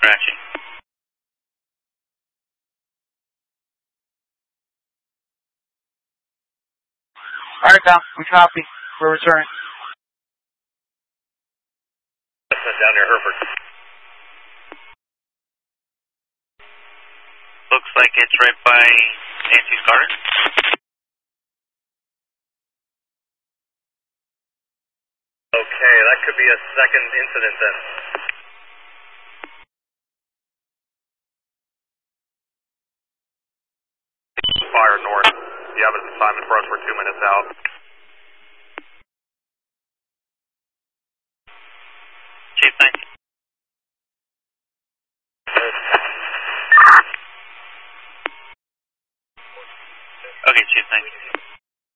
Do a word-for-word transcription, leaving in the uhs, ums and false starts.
Scratching. Alright, Tom, we copy. We're returning. Down near Hereford. Looks like it's right by Nancy's garden. Okay, that could be a second incident then. Fire north. You have an assignment for us. We're two minutes out. Chief, thank you. Okay, Chief, thank you.